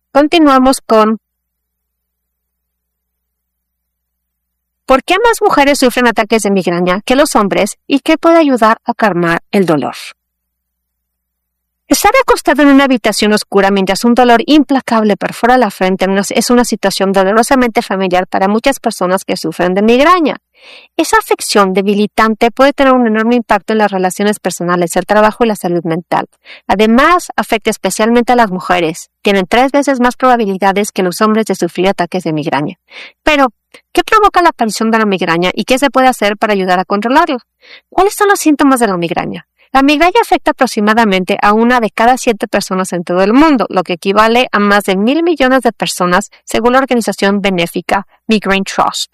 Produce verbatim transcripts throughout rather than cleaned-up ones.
Continuamos con ¿por qué más mujeres sufren ataques de migraña que los hombres y qué puede ayudar a calmar el dolor? Estar acostado en una habitación oscura mientras un dolor implacable perfora la frente es una situación dolorosamente familiar para muchas personas que sufren de migraña. Esa afección debilitante puede tener un enorme impacto en las relaciones personales, el trabajo y la salud mental. Además, afecta especialmente a las mujeres. Tienen tres veces más probabilidades que los hombres de sufrir ataques de migraña. Pero, ¿qué provoca la aparición de la migraña y qué se puede hacer para ayudar a controlarlo? ¿Cuáles son los síntomas de la migraña? La migraña afecta aproximadamente a una de cada siete personas en todo el mundo, lo que equivale a más de mil millones de personas, según la organización benéfica Migraine Trust.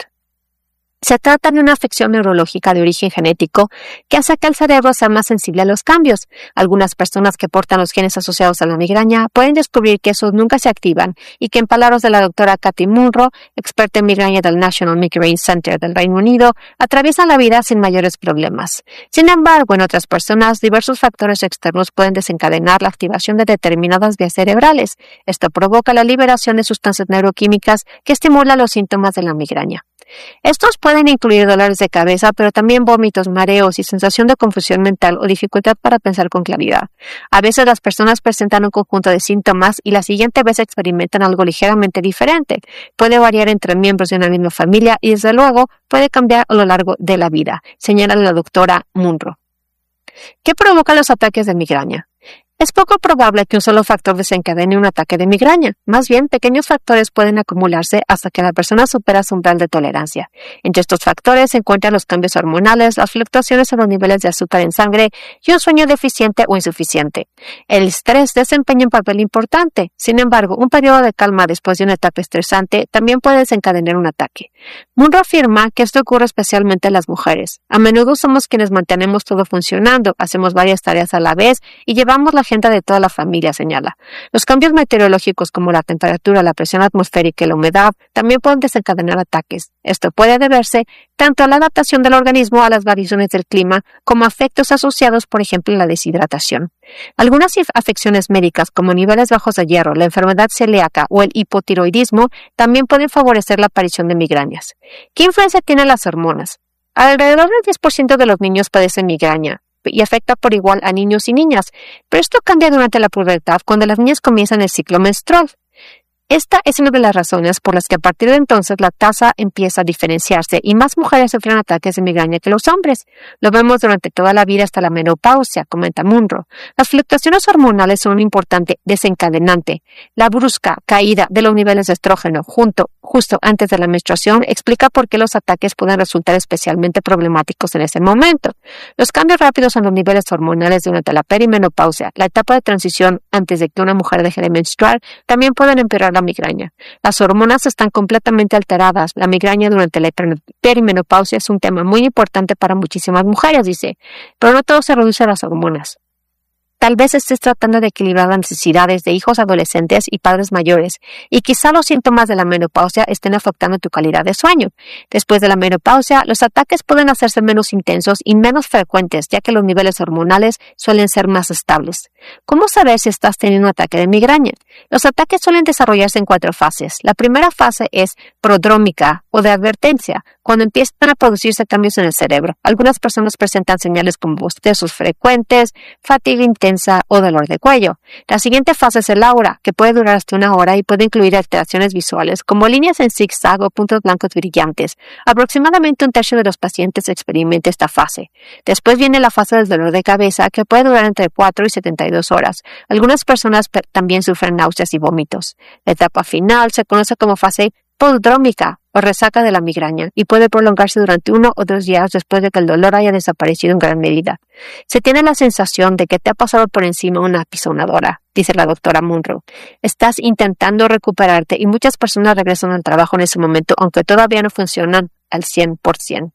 Se trata de una afección neurológica de origen genético que hace que el cerebro sea más sensible a los cambios. Algunas personas que portan los genes asociados a la migraña pueden descubrir que esos nunca se activan y que, en palabras de la doctora Kathy Munro, experta en migraña del National Migraine Center del Reino Unido, atraviesan la vida sin mayores problemas. Sin embargo, en otras personas, diversos factores externos pueden desencadenar la activación de determinadas vías cerebrales. Esto provoca la liberación de sustancias neuroquímicas que estimulan los síntomas de la migraña. Estos pueden incluir dolores de cabeza, pero también vómitos, mareos y sensación de confusión mental o dificultad para pensar con claridad. A veces las personas presentan un conjunto de síntomas y la siguiente vez experimentan algo ligeramente diferente. Puede variar entre miembros de una misma familia y, desde luego, puede cambiar a lo largo de la vida, señala la doctora Munro. ¿Qué provoca los ataques de migraña? Es poco probable que un solo factor desencadene un ataque de migraña. Más bien, pequeños factores pueden acumularse hasta que la persona supera su umbral de tolerancia. Entre estos factores se encuentran los cambios hormonales, las fluctuaciones en los niveles de azúcar en sangre y un sueño deficiente o insuficiente. El estrés desempeña un papel importante. Sin embargo, un periodo de calma después de un ataque estresante también puede desencadenar un ataque. Munro afirma que esto ocurre especialmente en las mujeres. A menudo somos quienes mantenemos todo funcionando, hacemos varias tareas a la vez y llevamos la agenda de toda la familia, señala. Los cambios meteorológicos como la temperatura, la presión atmosférica y la humedad también pueden desencadenar ataques. Esto puede deberse tanto a la adaptación del organismo a las variaciones del clima como a efectos asociados, por ejemplo, a la deshidratación. Algunas afecciones médicas como niveles bajos de hierro, la enfermedad celíaca o el hipotiroidismo también pueden favorecer la aparición de migrañas. ¿Qué influencia tienen las hormonas? Alrededor del diez por ciento de los niños padecen migraña y afecta por igual a niños y niñas, pero esto cambia durante la pubertad cuando las niñas comienzan el ciclo menstrual. Esta es una de las razones por las que a partir de entonces la tasa empieza a diferenciarse y más mujeres sufren ataques de migraña que los hombres. Lo vemos durante toda la vida hasta la menopausia, comenta Munro. Las fluctuaciones hormonales son un importante desencadenante. La brusca caída de los niveles de estrógeno junto, justo antes de la menstruación explica por qué los ataques pueden resultar especialmente problemáticos en ese momento. Los cambios rápidos en los niveles hormonales durante la perimenopausia, la etapa de transición antes de que una mujer deje de menstruar, también pueden empeorar la migraña. Las hormonas están completamente alteradas. La migraña durante la perimenopausia es un tema muy importante para muchísimas mujeres, dice, pero no todo se reduce a las hormonas. Tal vez estés tratando de equilibrar las necesidades de hijos adolescentes y padres mayores, y quizá los síntomas de la menopausia estén afectando tu calidad de sueño. Después de la menopausia, los ataques pueden hacerse menos intensos y menos frecuentes, ya que los niveles hormonales suelen ser más estables. ¿Cómo saber si estás teniendo un ataque de migraña? Los ataques suelen desarrollarse en cuatro fases. La primera fase es prodrómica o de advertencia, cuando empiezan a producirse cambios en el cerebro. Algunas personas presentan señales como bostezos frecuentes, fatiga intensa o dolor de cuello. La siguiente fase es el aura, que puede durar hasta una hora y puede incluir alteraciones visuales como líneas en zigzag o puntos blancos brillantes. Aproximadamente un tercio de los pacientes experimenta esta fase. Después viene la fase del dolor de cabeza, que puede durar entre cuatro y setenta y dos horas. Algunas personas también sufren náuseas y vómitos. La etapa final se conoce como fase prodrómica o resaca de la migraña y puede prolongarse durante uno o dos días después de que el dolor haya desaparecido en gran medida. Se tiene la sensación de que te ha pasado por encima una apisonadora, dice la doctora Munro. Estás intentando recuperarte y muchas personas regresan al trabajo en ese momento, aunque todavía no funcionan al cien por ciento.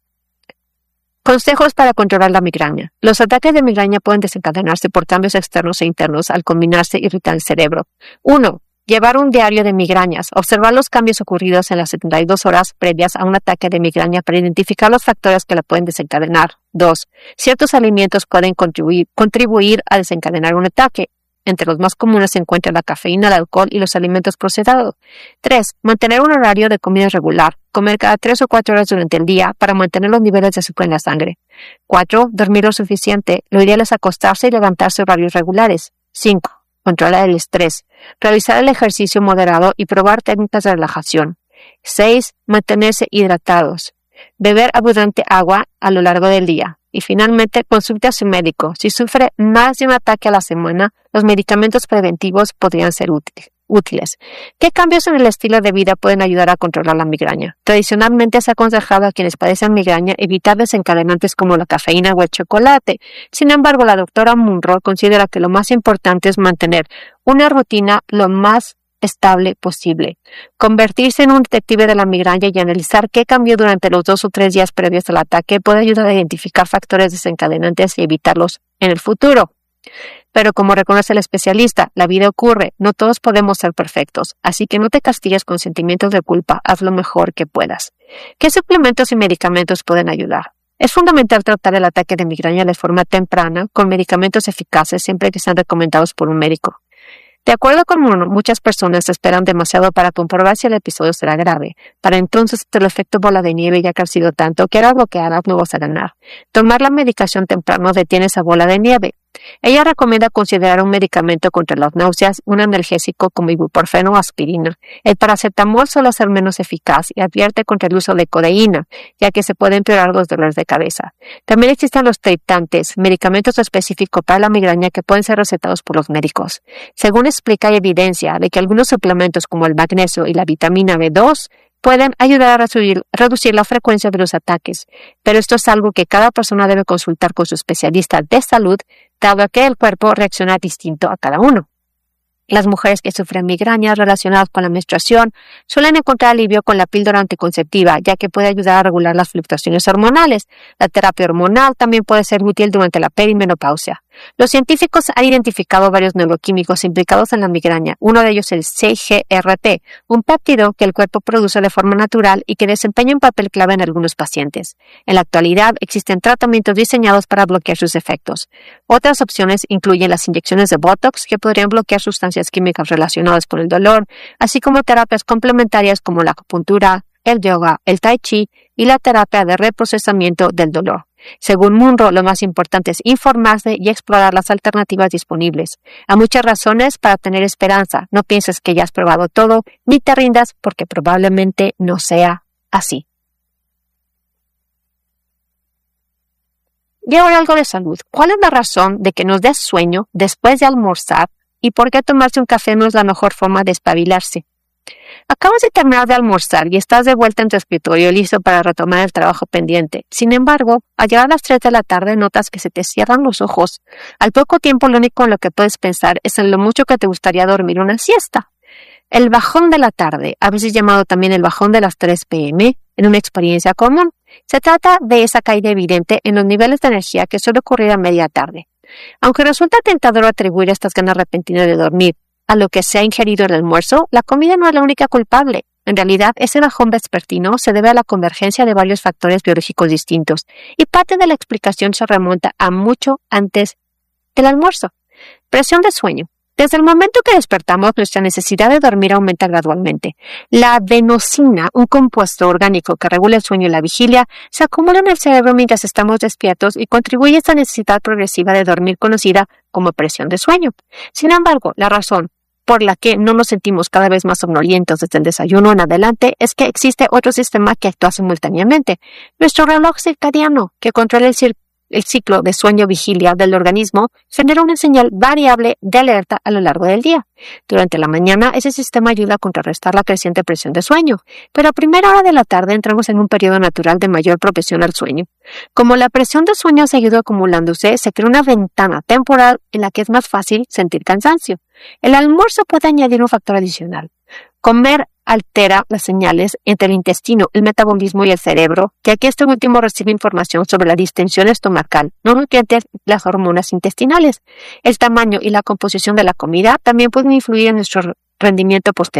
Consejos para controlar la migraña. Los ataques de migraña pueden desencadenarse por cambios externos e internos al combinarse y irritar el cerebro. uno. Llevar un diario de migrañas. Observar los cambios ocurridos en las setenta y dos horas previas a un ataque de migraña para identificar los factores que la pueden desencadenar. dos. Ciertos alimentos pueden contribuir, contribuir a desencadenar un ataque. Entre los más comunes se encuentran la cafeína, el alcohol y los alimentos procesados. tres. Mantener un horario de comida regular. Comer cada tres o cuatro horas durante el día para mantener los niveles de azúcar en la sangre. cuatro. Dormir lo suficiente. Lo ideal es acostarse y levantarse a horarios regulares. cinco. Controlar el estrés. Realizar el ejercicio moderado y probar técnicas de relajación. seis. Mantenerse hidratados. Beber abundante agua a lo largo del día. Y finalmente, consulte a su médico. Si sufre más de un ataque a la semana, los medicamentos preventivos podrían ser útiles. ¿Qué cambios en el estilo de vida pueden ayudar a controlar la migraña? Tradicionalmente se ha aconsejado a quienes padecen migraña evitar desencadenantes como la cafeína o el chocolate. Sin embargo, la doctora Munro considera que lo más importante es mantener una rutina lo más estable posible. Convertirse en un detective de la migraña y analizar qué cambió durante los dos o tres días previos al ataque puede ayudar a identificar factores desencadenantes y evitarlos en el futuro. Pero como reconoce el especialista, la vida ocurre, no todos podemos ser perfectos, así que no te castigues con sentimientos de culpa, haz lo mejor que puedas. ¿Qué suplementos y medicamentos pueden ayudar? Es fundamental tratar el ataque de migraña de forma temprana con medicamentos eficaces siempre que sean recomendados por un médico. De acuerdo con Munro, muchas personas esperan demasiado para comprobar si el episodio será grave. Para entonces, el efecto bola de nieve ya ha crecido tanto que ahora bloqueará no vas a ganar. Tomar la medicación temprano detiene esa bola de nieve. Ella recomienda considerar un medicamento contra las náuseas, un analgésico como ibuprofeno o aspirina. El paracetamol suele ser menos eficaz y advierte contra el uso de codeína, ya que se pueden empeorar los dolores de cabeza. También existen los triptantes, medicamentos específicos para la migraña que pueden ser recetados por los médicos. Según explica, hay evidencia de que algunos suplementos como el magnesio y la vitamina B dos pueden ayudar a reducir, reducir la frecuencia de los ataques, pero esto es algo que cada persona debe consultar con su especialista de salud, dado que el cuerpo reacciona distinto a cada uno. Las mujeres que sufren migrañas relacionadas con la menstruación suelen encontrar alivio con la píldora anticonceptiva, ya que puede ayudar a regular las fluctuaciones hormonales. La terapia hormonal también puede ser útil durante la perimenopausia. Los científicos han identificado varios neuroquímicos implicados en la migraña. Uno de ellos es el C G R P, un péptido que el cuerpo produce de forma natural y que desempeña un papel clave en algunos pacientes. En la actualidad existen tratamientos diseñados para bloquear sus efectos. Otras opciones incluyen las inyecciones de Botox, que podrían bloquear sustancias químicas relacionadas con el dolor, así como terapias complementarias como la acupuntura, el yoga, el tai chi y la terapia de reprocesamiento del dolor. Según Munro, lo más importante es informarse y explorar las alternativas disponibles. Hay muchas razones para tener esperanza. No pienses que ya has probado todo, ni te rindas porque probablemente no sea así. Y ahora algo de salud. ¿Cuál es la razón de que nos dé sueño después de almorzar y por qué tomarse un café no es la mejor forma de espabilarse? Acabas de terminar de almorzar y estás de vuelta en tu escritorio listo para retomar el trabajo pendiente. Sin embargo, al llegar a las tres de la tarde notas que se te cierran los ojos. Al poco tiempo lo único en lo que puedes pensar es en lo mucho que te gustaría dormir una siesta. El bajón de la tarde, a veces llamado también el bajón de las tres pe eme, en una experiencia común. Se trata de esa caída evidente en los niveles de energía que suele ocurrir a media tarde. Aunque resulta tentador atribuir estas ganas repentinas de dormir a lo que se ha ingerido en el almuerzo, la comida no es la única culpable. En realidad, ese bajón vespertino se debe a la convergencia de varios factores biológicos distintos, y parte de la explicación se remonta a mucho antes del almuerzo. Presión de sueño. Desde el momento que despertamos, nuestra necesidad de dormir aumenta gradualmente. La adenosina, un compuesto orgánico que regula el sueño y la vigilia, se acumula en el cerebro mientras estamos despiertos y contribuye a esta necesidad progresiva de dormir conocida como presión de sueño. Sin embargo, la razón por la que no nos sentimos cada vez más somnolientos desde el desayuno en adelante es que existe otro sistema que actúa simultáneamente. Nuestro reloj circadiano, que controla el, cir- el ciclo de sueño-vigilia del organismo, genera una señal variable de alerta a lo largo del día. Durante la mañana, ese sistema ayuda a contrarrestar la creciente presión de sueño, pero a primera hora de la tarde entramos en un periodo natural de mayor propensión al sueño. Como la presión de sueño ha seguido acumulándose, se crea una ventana temporal en la que es más fácil sentir cansancio. El almuerzo puede añadir un factor adicional. Comer altera las señales entre el intestino, el metabolismo y el cerebro, ya que este último recibe información sobre la distensión estomacal, no nutrientes, las hormonas intestinales. El tamaño y la composición de la comida también pueden influir en nuestro rendimiento posterior.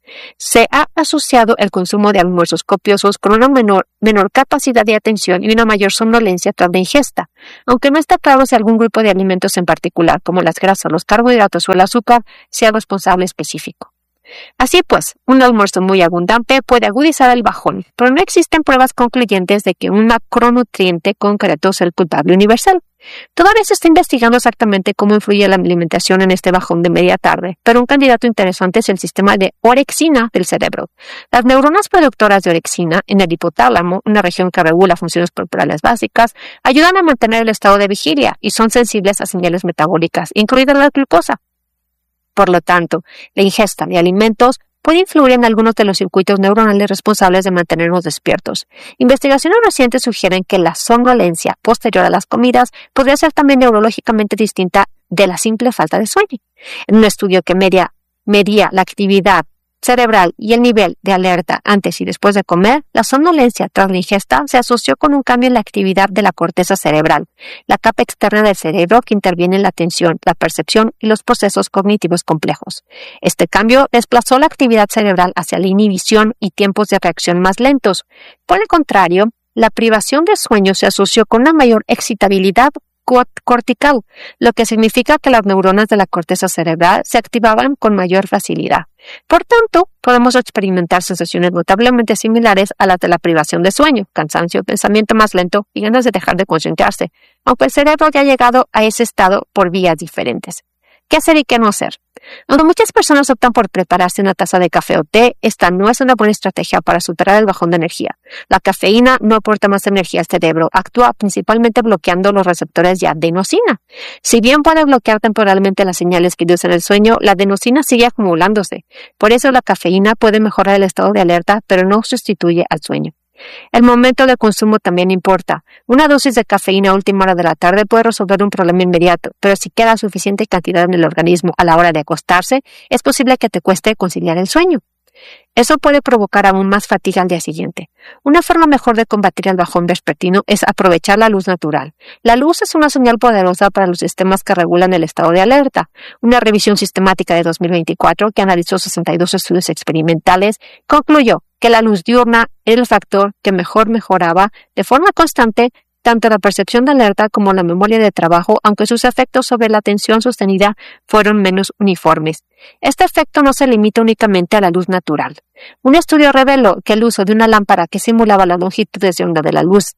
Se ha asociado el consumo de almuerzos copiosos con una menor, menor capacidad de atención y una mayor somnolencia tras la ingesta, aunque no está claro si algún grupo de alimentos en particular, como las grasas, los carbohidratos o el azúcar, sea responsable específico. Así pues, un almuerzo muy abundante puede agudizar el bajón, pero no existen pruebas concluyentes de que un macronutriente concreto sea el culpable universal. Todavía se está investigando exactamente cómo influye la alimentación en este bajón de media tarde, pero un candidato interesante es el sistema de orexina del cerebro. Las neuronas productoras de orexina en el hipotálamo, una región que regula funciones corporales básicas, ayudan a mantener el estado de vigilia y son sensibles a señales metabólicas, incluida la glucosa. Por lo tanto, la ingesta de alimentos puede influir en algunos de los circuitos neuronales responsables de mantenernos despiertos. Investigaciones recientes sugieren que la somnolencia posterior a las comidas podría ser también neurológicamente distinta de la simple falta de sueño. En un estudio que medía, medía la actividad cerebral y el nivel de alerta antes y después de comer, la somnolencia tras la ingesta se asoció con un cambio en la actividad de la corteza cerebral, la capa externa del cerebro que interviene en la atención, la percepción y los procesos cognitivos complejos. Este cambio desplazó la actividad cerebral hacia la inhibición y tiempos de reacción más lentos. Por el contrario, la privación de sueño se asoció con una mayor excitabilidad cortical, lo que significa que las neuronas de la corteza cerebral se activaban con mayor facilidad. Por tanto, podemos experimentar sensaciones notablemente similares a las de la privación de sueño, cansancio, pensamiento más lento y ganas de dejar de concentrarse, aunque el cerebro ya ha llegado a ese estado por vías diferentes. ¿Qué hacer y qué no hacer? Aunque muchas personas optan por prepararse una taza de café o té, esta no es una buena estrategia para superar el bajón de energía. La cafeína no aporta más energía al cerebro, actúa principalmente bloqueando los receptores de adenosina. Si bien puede bloquear temporalmente las señales que inducen el sueño, la adenosina sigue acumulándose. Por eso la cafeína puede mejorar el estado de alerta, pero no sustituye al sueño. El momento de consumo también importa. Una dosis de cafeína a última hora de la tarde puede resolver un problema inmediato, pero si queda suficiente cantidad en el organismo a la hora de acostarse, es posible que te cueste conciliar el sueño. Eso puede provocar aún más fatiga al día siguiente. Una forma mejor de combatir el bajón vespertino es aprovechar la luz natural. La luz es una señal poderosa para los sistemas que regulan el estado de alerta. Una revisión sistemática de dos mil veinticuatro, que analizó sesenta y dos estudios experimentales, concluyó que la luz diurna era el factor que mejor mejoraba de forma constante tanto la percepción de alerta como la memoria de trabajo, aunque sus efectos sobre la atención sostenida fueron menos uniformes. Este efecto no se limita únicamente a la luz natural. Un estudio reveló que el uso de una lámpara que simulaba las longitudes de onda de la luz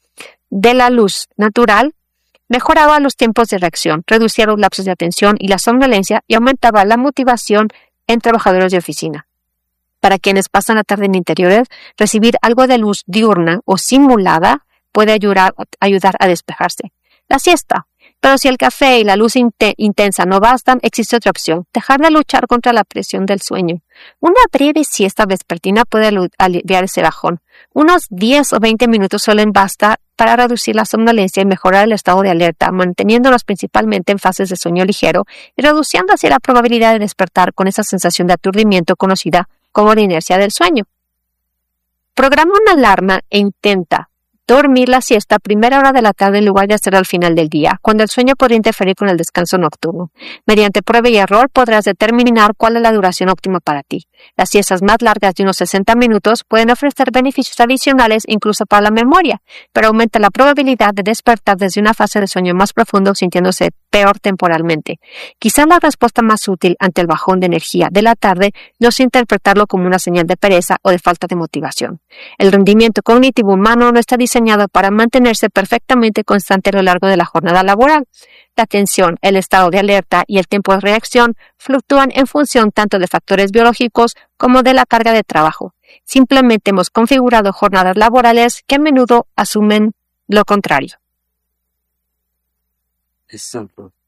de la luz natural mejoraba los tiempos de reacción, reducía los lapsos de atención y la somnolencia y aumentaba la motivación en trabajadores de oficina. Para quienes pasan la tarde en interiores, recibir algo de luz diurna o simulada puede ayudar, ayudar a despejarse. La siesta. Pero si el café y la luz inte- intensa no bastan, existe otra opción: dejar de luchar contra la presión del sueño. Una breve siesta vespertina puede aliviar ese bajón. Unos diez o veinte minutos suelen bastar para reducir la somnolencia y mejorar el estado de alerta, manteniéndonos principalmente en fases de sueño ligero y reduciendo así la probabilidad de despertar con esa sensación de aturdimiento conocida como la inercia del sueño. Programa una alarma e intenta dormir la siesta a primera hora de la tarde en lugar de hacerlo al final del día, cuando el sueño podría interferir con el descanso nocturno. Mediante prueba y error podrás determinar cuál es la duración óptima para ti. Las siestas más largas de unos sesenta minutos pueden ofrecer beneficios adicionales incluso para la memoria, pero aumenta la probabilidad de despertar desde una fase de sueño más profundo sintiéndose peor temporalmente. Quizá la respuesta más útil ante el bajón de energía de la tarde no es interpretarlo como una señal de pereza o de falta de motivación. El rendimiento cognitivo humano no está diseñado para mantenerse perfectamente constante a lo largo de la jornada laboral. La atención, el estado de alerta y el tiempo de reacción fluctúan en función tanto de factores biológicos como de la carga de trabajo. Simplemente hemos configurado jornadas laborales que a menudo asumen lo contrario. Exacto.